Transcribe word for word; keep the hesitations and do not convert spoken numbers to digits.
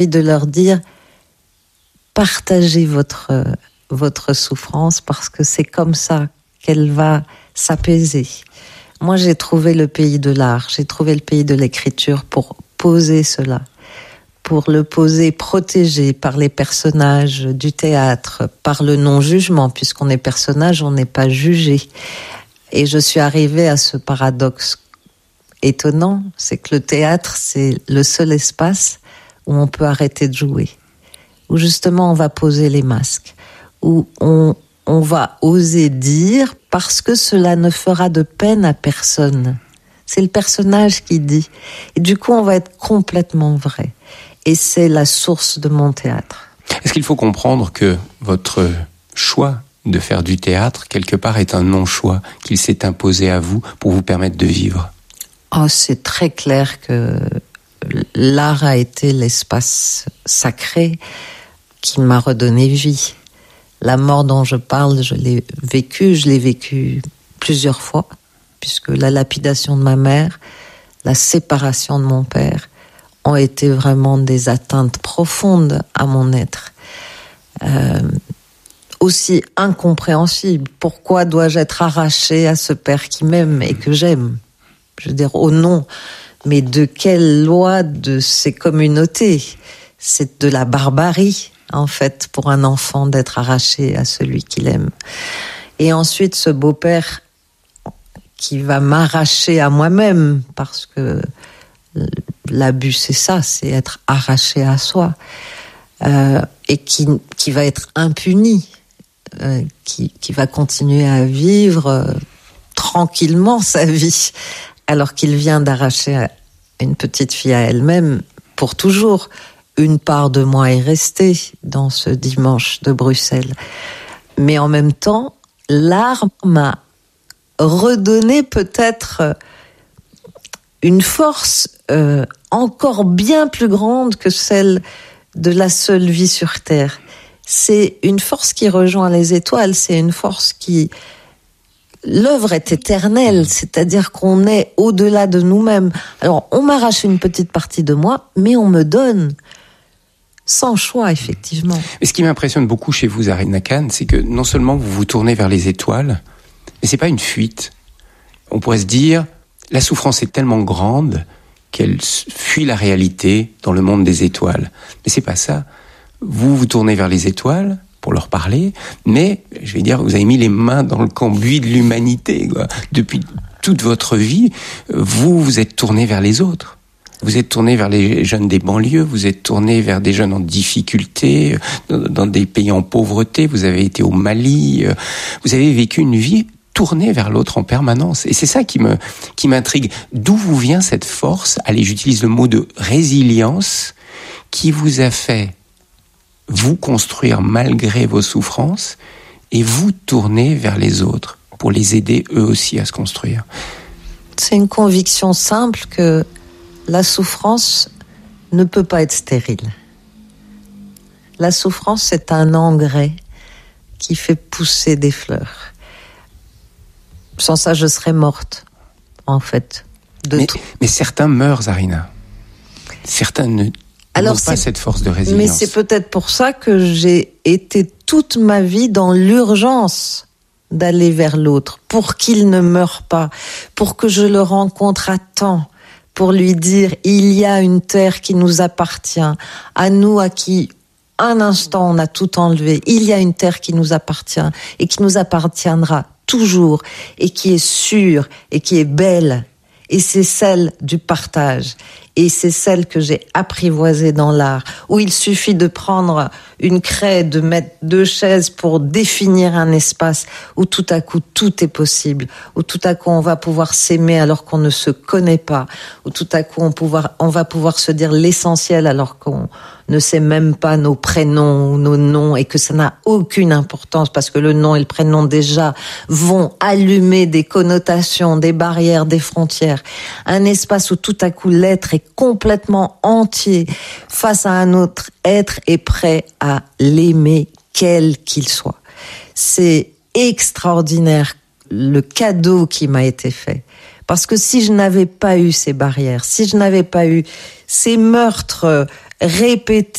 de leur dire partagez votre, votre souffrance parce que c'est comme ça qu'elle va s'apaiser. Moi, j'ai trouvé le pays de l'art, j'ai trouvé le pays de l'écriture pour poser cela, pour le poser protégé par les personnages du théâtre, par le non-jugement, puisqu'on est personnage, on n'est pas jugé. Et je suis arrivée à ce paradoxe étonnant, c'est que le théâtre, c'est le seul espace où on peut arrêter de jouer, où justement on va poser les masques, où on, on va oser dire parce que cela ne fera de peine à personne. C'est le personnage qui dit. Et du coup, on va être complètement vrai. Et c'est la source de mon théâtre. Est-ce qu'il faut comprendre que votre choix de faire du théâtre, quelque part, est un non-choix qu'il s'est imposé à vous pour vous permettre de vivre ? Oh, c'est très clair que l'art a été l'espace sacré qui m'a redonné vie. La mort dont je parle, je l'ai vécue, je l'ai vécue plusieurs fois, puisque la lapidation de ma mère, la séparation de mon père ont été vraiment des atteintes profondes à mon être. Euh, aussi incompréhensible. Pourquoi dois-je être arrachée à ce père qui m'aime et que j'aime ? Je veux dire, au nom, mais de quelle loi de ces communautés ? C'est de la barbarie, en fait, pour un enfant d'être arraché à celui qu'il aime. Et ensuite, ce beau-père qui va m'arracher à moi-même, parce que l'abus, c'est ça, c'est être arraché à soi, euh, et qui, qui va être impuni, euh, qui, qui va continuer à vivre euh, tranquillement sa vie, alors qu'il vient d'arracher une petite fille à elle-même pour toujours. Une part de moi est restée dans ce dimanche de Bruxelles. Mais en même temps, l'art m'a redonné peut-être une force euh, encore bien plus grande que celle de la seule vie sur Terre. C'est une force qui rejoint les étoiles, c'est une force qui... L'œuvre est éternelle, c'est-à-dire qu'on est au-delà de nous-mêmes. Alors, on m'arrache une petite partie de moi, mais on me donne, sans choix, effectivement. Mais ce qui m'impressionne beaucoup chez vous, Zarina Khan, c'est que non seulement vous vous tournez vers les étoiles, mais c'est pas une fuite. On pourrait se dire, la souffrance est tellement grande qu'elle fuit la réalité dans le monde des étoiles. Mais c'est pas ça. Vous vous tournez vers les étoiles pour leur parler, mais, je vais dire, vous avez mis les mains dans le cambouis de l'humanité, quoi. Depuis toute votre vie, vous vous êtes tourné vers les autres. Vous êtes tourné vers les jeunes des banlieues, vous êtes tourné vers des jeunes en difficulté, dans des pays en pauvreté, vous avez été au Mali, vous avez vécu une vie tournée vers l'autre en permanence. Et c'est ça qui me, qui m'intrigue. D'où vous vient cette force, allez, j'utilise le mot de résilience, qui vous a fait vous construire malgré vos souffrances et vous tourner vers les autres pour les aider eux aussi à se construire. C'est une conviction simple que la souffrance ne peut pas être stérile. La souffrance, c'est un engrais qui fait pousser des fleurs. Sans ça, je serais morte, en fait. De mais, tout. mais certains meurent, Zarina. Certains ne Alors, n'ont pas cette force de résilience. Mais c'est peut-être pour ça que j'ai été toute ma vie dans l'urgence d'aller vers l'autre, pour qu'il ne meure pas, pour que je le rencontre à temps, pour lui dire il y a une terre qui nous appartient, à nous à qui un instant on a tout enlevé, il y a une terre qui nous appartient et qui nous appartiendra toujours et qui est sûre et qui est belle, et c'est celle du partage. Et c'est celle que j'ai apprivoisée dans l'art, où il suffit de prendre une craie, de mettre deux chaises pour définir un espace, où tout à coup tout est possible, où tout à coup on va pouvoir s'aimer alors qu'on ne se connaît pas, où tout à coup on, pouvoir, on va pouvoir se dire l'essentiel alors qu'on ne sait même pas nos prénoms ou nos noms, et que ça n'a aucune importance parce que le nom et le prénom déjà vont allumer des connotations, des barrières, des frontières. Un espace où tout à coup l'être est complètement entier face à un autre être et prêt à l'aimer quel qu'il soit. C'est extraordinaire le cadeau qui m'a été fait. Parce que si je n'avais pas eu ces barrières, si je n'avais pas eu ces meurtres répéter